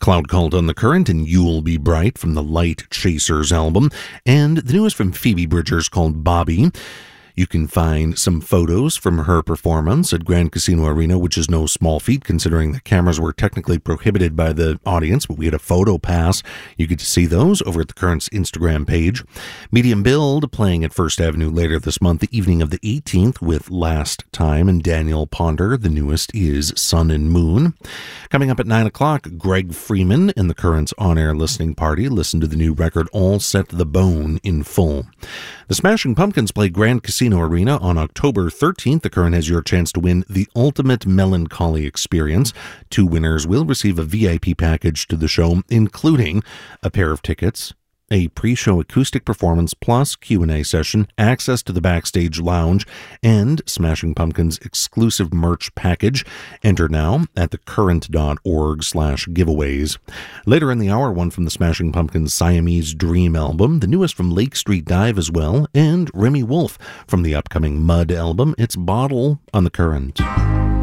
Cloud Cult on the Current and You'll Be Bright from the Light Chasers album, and the newest from Phoebe Bridgers called Bobby. You can find some photos from her performance at Grand Casino Arena, which is no small feat considering the cameras were technically prohibited by the audience, but we had a photo pass. You get to see those over at the Current's Instagram page. Medium Build playing at First Avenue later this month, the evening of the 18th with Last Time and Daniel Ponder. The newest is Sun and Moon. Coming up at 9 o'clock, Greg Freeman and the Current's on-air listening party. Listen to the new record All Set the Bone in full. The Smashing Pumpkins play Grand Casino Arena on October 13th. The Current has your chance to win the ultimate melancholy experience. 2 winners will receive a VIP package to the show, including a pair of tickets, a pre-show acoustic performance plus Q&A session, access to the backstage lounge, and Smashing Pumpkins exclusive merch package. Enter now at thecurrent.org/giveaways. Later in the hour, one from the Smashing Pumpkins Siamese Dream album, the newest from Lake Street Dive as well, and Remy Wolf from the upcoming Mud album. It's Bottle on the Current.